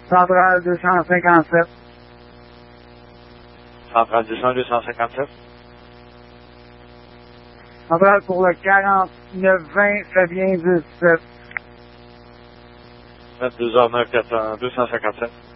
Centrale 257. Centrale 257. Centrale pour le 4920 Fabien 17. 2h9 257.